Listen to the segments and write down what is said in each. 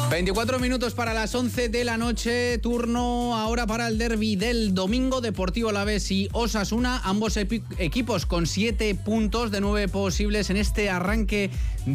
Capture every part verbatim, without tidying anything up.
veinticuatro minutos para las once de la noche, turno ahora para el derbi del domingo, Deportivo Alavés y Osasuna, ambos epi- equipos con siete puntos de nueve posibles en este arranque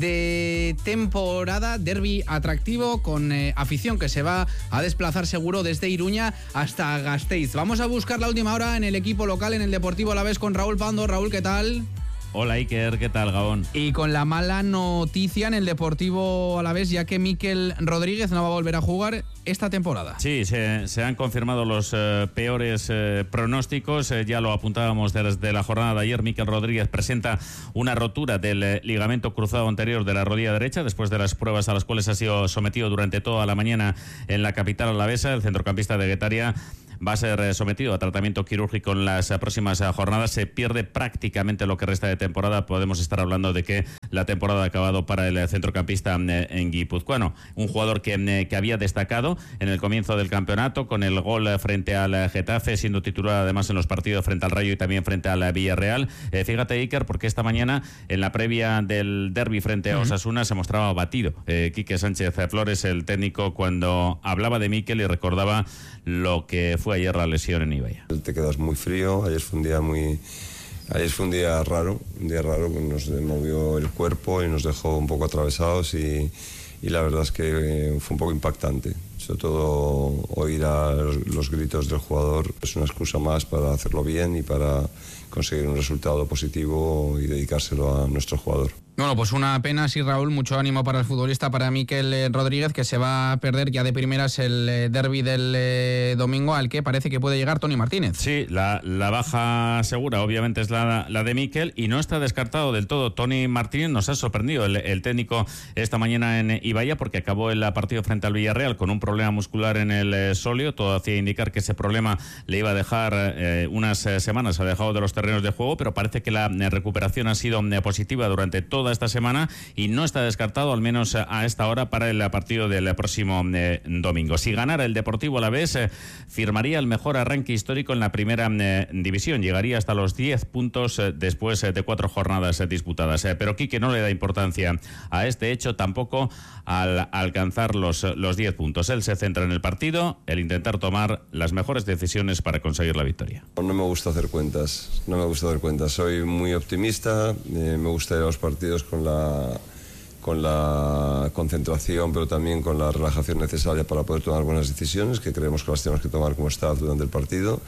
de temporada, derbi atractivo con eh, afición que se va a desplazar seguro desde Iruña hasta Gasteiz. Vamos a buscar la última hora en el equipo local, en el Deportivo Alavés, con Raúl Pando. Raúl, ¿qué tal? Hola Iker, ¿qué tal, Gabón? Y con la mala noticia en el Deportivo Alavés, ya que Mikel Rodríguez no va a volver a jugar esta temporada. Sí, se, se han confirmado los eh, peores eh, pronósticos. Eh, ya lo apuntábamos desde la jornada de ayer. Mikel Rodríguez presenta una rotura del eh, ligamento cruzado anterior de la rodilla derecha después de las pruebas a las cuales ha sido sometido durante toda la mañana en la capital alavesa. El centrocampista de Guetaria va a ser sometido a tratamiento quirúrgico en las próximas jornadas. Se pierde prácticamente lo que resta de temporada. Podemos estar hablando de que la temporada ha acabado para el centrocampista en guipuzcoano. Un jugador que, que había destacado en el comienzo del campeonato con el gol frente al Getafe, siendo titular además en los partidos frente al Rayo y también frente al Villarreal. Eh, fíjate, Iker, porque esta mañana en la previa del derbi frente a Osasuna se mostraba abatido eh, Quique Sánchez Flores, el técnico, cuando hablaba de Mikel y recordaba lo que fue ayer la lesión en Ibaya. Te quedas muy frío. Ayer fue un día muy ayer fue un día raro, un día raro que nos movió el cuerpo y nos dejó un poco atravesados y, y la verdad es que fue un poco impactante. Sobre todo oír a los gritos del jugador es una excusa más para hacerlo bien y para conseguir un resultado positivo y dedicárselo a nuestro jugador. Bueno, pues una pena, sí, Raúl, mucho ánimo para el futbolista, para Mikel Rodríguez, que se va a perder ya de primeras el eh, derbi del eh, domingo, al que parece que puede llegar Toni Martínez. Sí, la, la baja segura obviamente es la, la de Mikel y no está descartado del todo. Toni Martínez nos ha sorprendido el, el técnico esta mañana en Ibaya, porque acabó el partido frente al Villarreal con un problema muscular en el eh, sóleo. Todo hacía indicar que ese problema le iba a dejar eh, unas eh, semanas alejado de los terrenos de juego, pero parece que la eh, recuperación ha sido eh, positiva durante toda esta semana y no está descartado, al menos a esta hora, para el partido del próximo eh, domingo. Si ganara el Deportivo Alavés, eh, firmaría el mejor arranque histórico en la primera eh, división. Llegaría hasta los diez puntos eh, después eh, de cuatro jornadas eh, disputadas. Eh, pero Quique no le da importancia a este hecho, tampoco al alcanzar los, los diez puntos. Él se centra en el partido, el intentar tomar las mejores decisiones para conseguir la victoria. No me gusta hacer cuentas, no me gusta hacer cuentas. Soy muy optimista, eh, me gusta ir a los partidos con la, con la concentración, pero también con la relajación necesaria para poder tomar buenas decisiones, que creemos que las tenemos que tomar como staff durante el partido,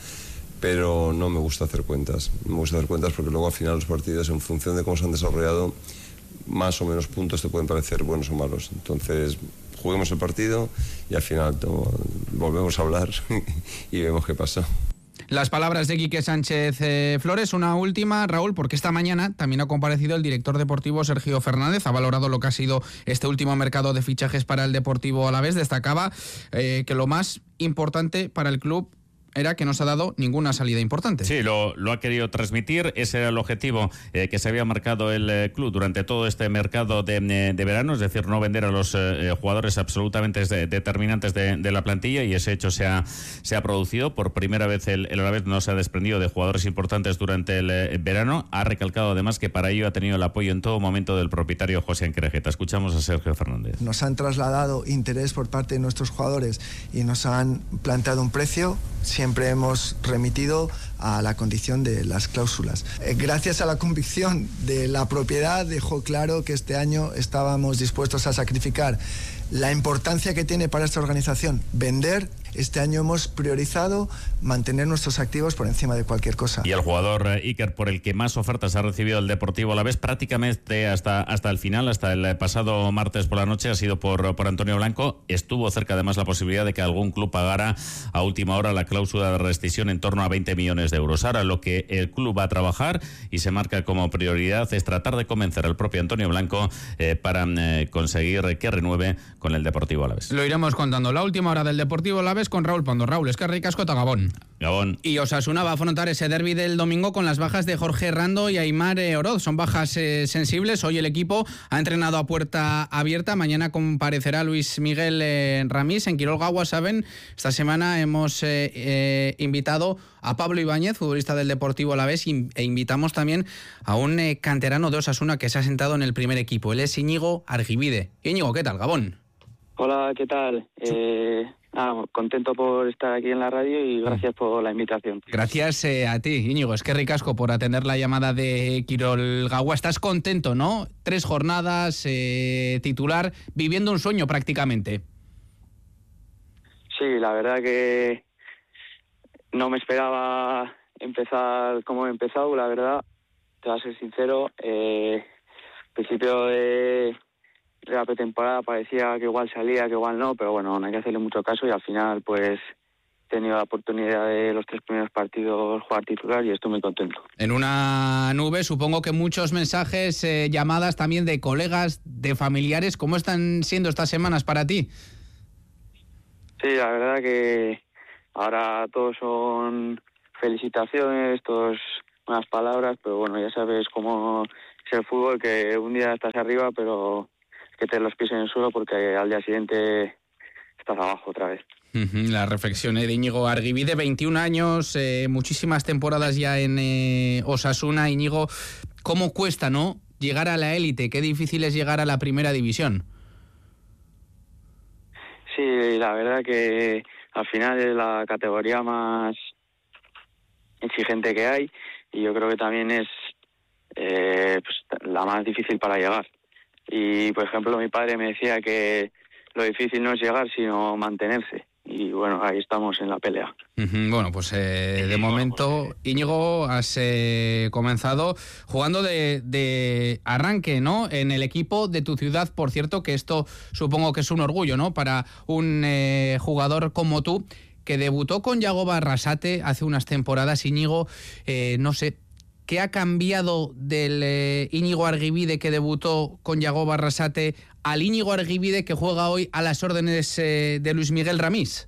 pero no me gusta hacer cuentas. Me gusta hacer cuentas porque luego al final los partidos, en función de cómo se han desarrollado, más o menos puntos te pueden parecer buenos o malos. Entonces, juguemos el partido y al final to- volvemos a hablar y vemos qué pasa. Las palabras de Quique Sánchez eh, Flores. Una última, Raúl, porque esta mañana también ha comparecido el director deportivo Sergio Fernández. Ha valorado lo que ha sido este último mercado de fichajes para el Deportivo Alavés. Destacaba eh, que lo más importante para el club era que no se ha dado ninguna salida importante. Sí, lo, lo ha querido transmitir. Ese era el objetivo eh, que se había marcado el eh, club durante todo este mercado de, eh, de verano, es decir, no vender a los eh, jugadores absolutamente de, determinantes de, de la plantilla, y ese hecho se ha, se ha producido. Por primera vez el, el Alavés no se ha desprendido de jugadores importantes durante el eh, verano. Ha recalcado además que para ello ha tenido el apoyo en todo momento del propietario José Anquerejeta. Escuchamos a Sergio Fernández. Nos han trasladado interés por parte de nuestros jugadores y nos han planteado un precio. Siempre hemos remitido a la condición de las cláusulas. Eh, gracias a la convicción de la propiedad, dejó claro que este año estábamos dispuestos a sacrificar la importancia que tiene para esta organización vender. Este año hemos priorizado mantener nuestros activos por encima de cualquier cosa. Y el jugador eh, Iker por el que más ofertas ha recibido el Deportivo Alavés prácticamente hasta, hasta el final, hasta el pasado martes por la noche, ha sido por, por Antonio Blanco. Estuvo cerca además la posibilidad de que algún club pagara a última hora la cláusula de rescisión en torno a veinte millones de euros. Ahora lo que el club va a trabajar y se marca como prioridad es tratar de convencer al propio Antonio Blanco eh, para eh, conseguir que renueve con el Deportivo Alavés. Lo iremos contando. La última hora del Deportivo Alavés con Raúl Pando. Raúl, es que ricasco Gabón. Gabón. Y Osasuna va a afrontar ese derbi del domingo con las bajas de Jorge Rando y Aimar eh, Oroz. Son bajas eh, sensibles. Hoy el equipo ha entrenado a puerta abierta. Mañana comparecerá Luis Miguel eh, Ramís. En Quiroga, saben, esta semana hemos eh, eh, invitado a Pablo Ibáñez, futbolista del Deportivo Alavés, e invitamos también a un eh, canterano de Osasuna que se ha sentado en el primer equipo. Él es Íñigo Argibide. Íñigo, ¿qué tal, Gabón? Hola, ¿qué tal? Eh, ah, contento por estar aquí en la radio y gracias por la invitación. Gracias eh, a ti, Íñigo. Es que ricasco por atender la llamada de Quirol Gagua. Estás contento, ¿no? Tres jornadas, eh, titular, viviendo un sueño prácticamente. Sí, la verdad que no me esperaba empezar como he empezado, la verdad. Te voy a ser sincero. Eh, al principio de... de la pretemporada parecía que igual salía, que igual no, pero bueno, no hay que hacerle mucho caso y al final pues he tenido la oportunidad de los tres primeros partidos jugar titular y estoy muy contento. En una nube, supongo que muchos mensajes, eh, llamadas también de colegas, de familiares. ¿Cómo están siendo estas semanas para ti? Sí, la verdad que ahora todos son felicitaciones, todos buenas palabras, pero bueno, ya sabes cómo es el fútbol, que un día estás arriba, pero que te los pies en el suelo porque al día siguiente estás abajo otra vez. La reflexión eh, de Íñigo Arguibide, veintiún años, eh, muchísimas temporadas ya en eh, Osasuna. Íñigo, ¿cómo cuesta, no, llegar a la élite? Qué difícil es llegar a la primera división. Sí, la verdad que al final es la categoría más exigente que hay y yo creo que también es eh, pues, la más difícil para llegar. Y, por ejemplo, mi padre me decía que lo difícil no es llegar, sino mantenerse. Y, bueno, ahí estamos en la pelea. Uh-huh. Bueno, pues eh, de momento, Íñigo, has eh, comenzado jugando de, de arranque, ¿no? En el equipo de tu ciudad, por cierto, que esto supongo que es un orgullo, ¿no? Para un eh, jugador como tú, que debutó con Yagoba Arrasate hace unas temporadas. Íñigo, eh, no sé, ¿qué ha cambiado del eh, Íñigo Arguibide que debutó con Yagoba Arrasate al Íñigo Arguibide que juega hoy a las órdenes eh, de Luis Miguel Ramís?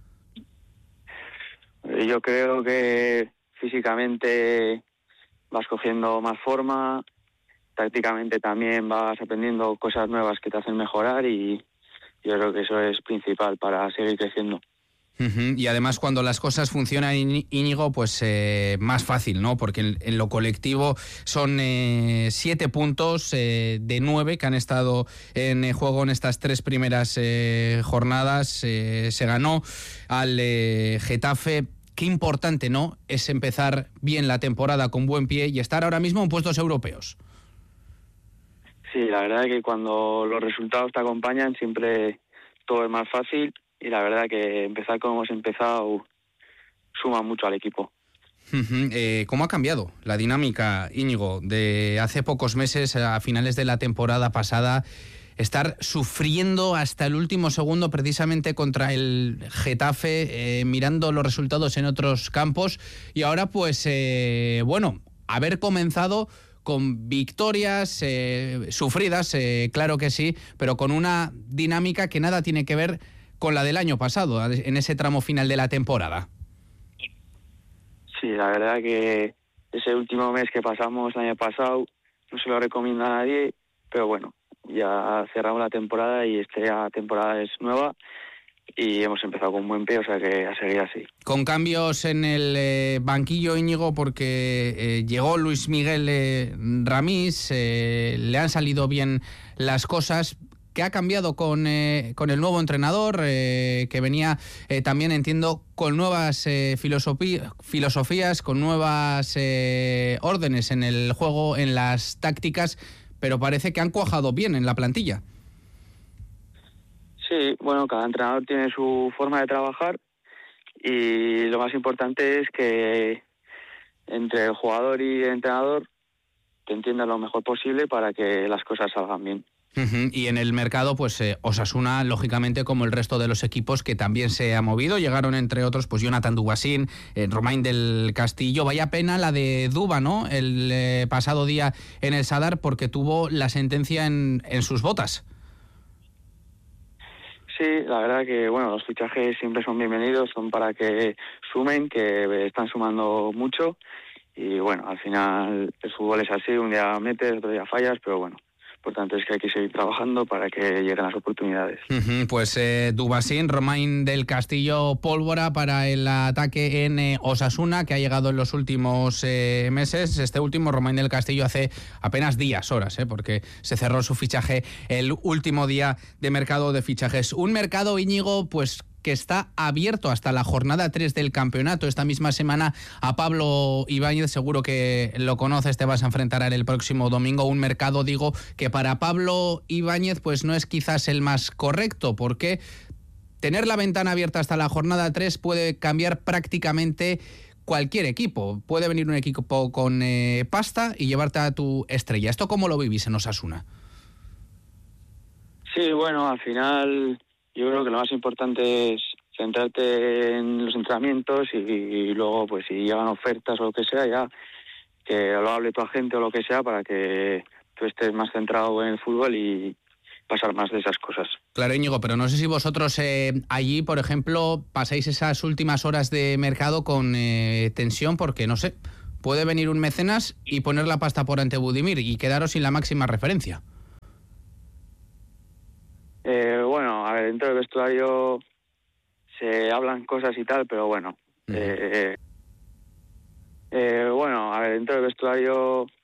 Yo creo que físicamente vas cogiendo más forma, tácticamente también vas aprendiendo cosas nuevas que te hacen mejorar y yo creo que eso es principal para seguir creciendo. Uh-huh. Y además cuando las cosas funcionan, Íñigo, pues eh, más fácil, ¿no? Porque en, en lo colectivo son eh, siete puntos eh, de nueve que han estado en eh, juego en estas tres primeras eh, jornadas. Eh, se ganó al eh, Getafe. Qué importante, ¿no? Es empezar bien la temporada con buen pie y estar ahora mismo en puestos europeos. Sí, la verdad es que cuando los resultados te acompañan siempre todo es más fácil. Y la verdad que empezar como hemos empezado suma mucho al equipo. Uh-huh. Eh, ¿Cómo ha cambiado la dinámica, Íñigo, de hace pocos meses a finales de la temporada pasada, estar sufriendo hasta el último segundo precisamente contra el Getafe, eh, mirando los resultados en otros campos y ahora pues, eh, bueno, haber comenzado con victorias eh, sufridas, eh, claro que sí, pero con una dinámica que nada tiene que ver con la del año pasado, en ese tramo final de la temporada? Sí, la verdad que ese último mes que pasamos el año pasado no se lo recomiendo a nadie, pero bueno, ya cerramos la temporada y esta temporada es nueva y hemos empezado con buen pie, o sea que a seguir así. Con cambios en el eh, banquillo, Íñigo, porque eh, llegó Luis Miguel eh, Ramís, eh, le han salido bien las cosas. ¿Qué ha cambiado con, eh, con el nuevo entrenador, eh, que venía eh, también, entiendo, con nuevas eh, filosofía, filosofías, con nuevas eh, órdenes en el juego, en las tácticas, pero parece que han cuajado bien en la plantilla? Sí, bueno, cada entrenador tiene su forma de trabajar y lo más importante es que entre el jugador y el entrenador te entiendan lo mejor posible para que las cosas salgan bien. Uh-huh. Y en el mercado, pues eh, Osasuna, lógicamente, como el resto de los equipos que también se ha movido, llegaron entre otros, pues Jonathan Dubasín, eh, Romain del Castillo. Vaya pena la de Duba, ¿no? El eh, pasado día en el Sadar, porque tuvo la sentencia en, en sus botas. Sí, la verdad que bueno, los fichajes siempre son bienvenidos, son para que sumen, que están sumando mucho y bueno, al final el fútbol es así, un día metes, otro día fallas, pero bueno, Por tanto, es que hay que seguir trabajando para que lleguen las oportunidades. Uh-huh, pues eh, Dubasín, Romain del Castillo, pólvora para el ataque en eh, Osasuna, que ha llegado en los últimos eh, meses. Este último, Romain del Castillo, hace apenas días, horas, eh, porque se cerró su fichaje el último día de mercado de fichajes. Un mercado, Íñigo, pues que está abierto hasta la jornada tres del campeonato. Esta misma semana a Pablo Ibáñez, seguro que lo conoces, te vas a enfrentar a él el próximo domingo. Un mercado, digo, que para Pablo Ibáñez pues no es quizás el más correcto, porque tener la ventana abierta hasta la jornada tres puede cambiar prácticamente cualquier equipo. Puede venir un equipo con eh, pasta y llevarte a tu estrella. ¿Esto cómo lo vivís en Osasuna? Sí, bueno, al final yo creo que lo más importante es centrarte en los entrenamientos y, y luego, pues si llegan ofertas o lo que sea, ya que lo hable tu agente o lo que sea para que tú estés más centrado en el fútbol y pasar más de esas cosas. Claro, Íñigo, pero no sé si vosotros eh, allí, por ejemplo, pasáis esas últimas horas de mercado con eh, tensión porque, no sé, puede venir un mecenas y poner la pasta por ante Budimir y quedaros sin la máxima referencia. Eh, bueno, a ver, dentro del vestuario se hablan cosas y tal, pero bueno. Uh-huh. eh, eh, bueno, a ver, dentro del vestuario